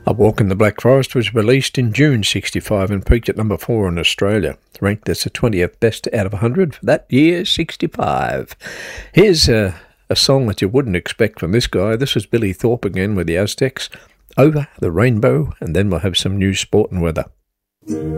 A Walk in the Black Forest was released in June 65 and peaked at number 4 in Australia, ranked as the 20th best out of 100 for that year, 65. Here's a song that you wouldn't expect from this guy. This was Billy Thorpe again with the Aztecs, Over the Rainbow, and then we'll have some news, sport and weather.